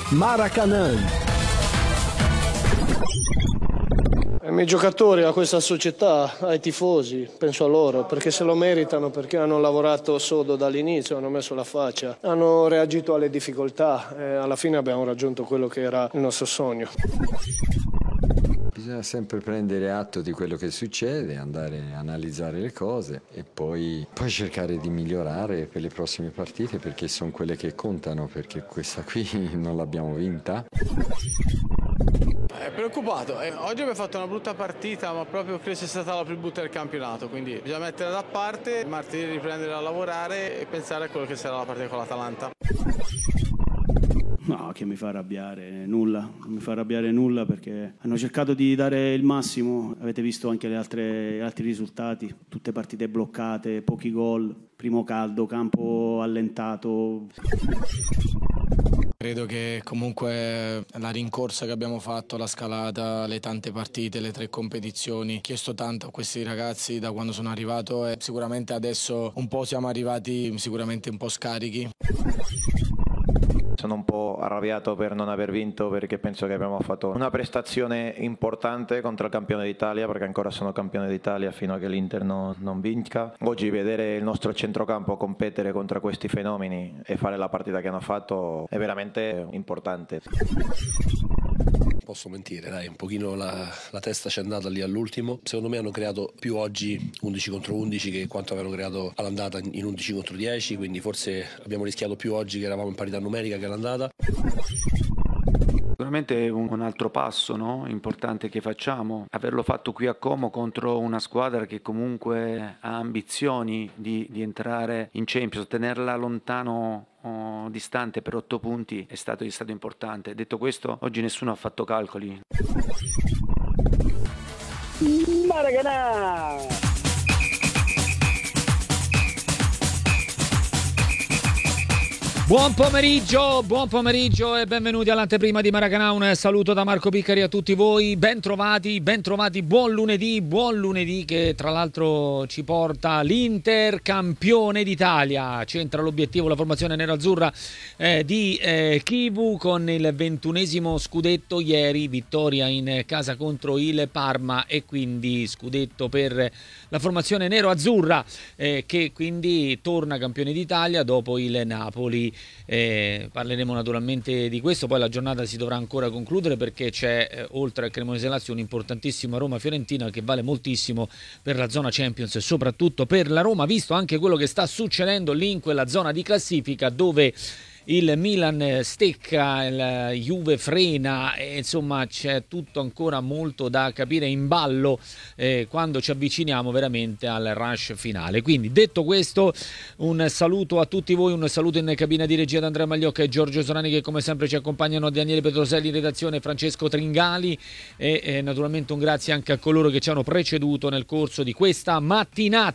Maracanã. Ai miei giocatori, a questa società, ai tifosi, penso a loro, perché se lo meritano, perché hanno lavorato sodo dall'inizio, hanno messo la faccia, hanno reagito alle difficoltà e alla fine abbiamo raggiunto quello che era il nostro sogno. Bisogna sempre prendere atto di quello che succede, andare a analizzare le cose e poi cercare di migliorare per le prossime partite, perché sono quelle che contano, perché questa qui non l'abbiamo vinta. È preoccupato. Oggi abbiamo fatto una brutta partita, ma proprio credo sia stata la più brutta del campionato, quindi bisogna metterla da parte, martedì riprendere a lavorare e pensare a quello che sarà la partita con l'Atalanta. No, che mi fa arrabbiare nulla, non mi fa arrabbiare nulla perché hanno cercato di dare il massimo, avete visto anche gli altri risultati, tutte partite bloccate, pochi gol, primo caldo, campo allentato. Credo che comunque la rincorsa che abbiamo fatto, la scalata, le tante partite, le 3 competizioni, ho chiesto tanto a questi ragazzi da quando sono arrivato e sicuramente adesso un po' siamo arrivati sicuramente un po' scarichi. Sono un po' arrabbiato per non aver vinto perché penso che abbiamo fatto una prestazione importante contro il campione d'Italia, perché ancora sono campione d'Italia fino a che l'Inter non vinca. Oggi vedere il nostro centrocampo competere contro questi fenomeni e fare la partita che hanno fatto è veramente importante. Posso mentire, dai, un pochino la testa ci è andata lì all'ultimo. Secondo me hanno creato più oggi 11 contro 11 che quanto avevano creato all'andata in 11 contro 10, quindi forse abbiamo rischiato più oggi che eravamo in parità numerica che all'andata. Sicuramente è un altro passo, no? Importante che facciamo, averlo fatto qui a Como contro una squadra che comunque ha ambizioni di entrare in Champions, tenerla lontano distante per 8 punti è stato importante. Detto questo, oggi nessuno ha fatto calcoli. Maracanã! Buon pomeriggio e benvenuti all'anteprima di Maracanã. Un saluto da Marco Piccari a tutti voi, ben trovati, buon lunedì che tra l'altro ci porta l'Inter campione d'Italia. C'entra l'obiettivo la formazione nerazzurra di Chivu con il 21esimo scudetto ieri, vittoria in casa contro il Parma e quindi scudetto per la formazione nero-azzurra che quindi torna campione d'Italia dopo il Napoli. Parleremo naturalmente di questo, poi la giornata si dovrà ancora concludere perché c'è oltre al Cremonese Lazio un'importantissima Roma-Fiorentina che vale moltissimo per la zona Champions e soprattutto per la Roma, visto anche quello che sta succedendo lì in quella zona di classifica dove il Milan stecca, il Juve frena e insomma c'è tutto ancora molto da capire in ballo quando ci avviciniamo veramente al rush finale. Quindi detto questo, un saluto a tutti voi, un saluto in cabina di regia da Andrea Magliocca e Giorgio Sorani che come sempre ci accompagnano, Daniele Petroselli in redazione, Francesco Tringali e naturalmente un grazie anche a coloro che ci hanno preceduto nel corso di questa mattinata.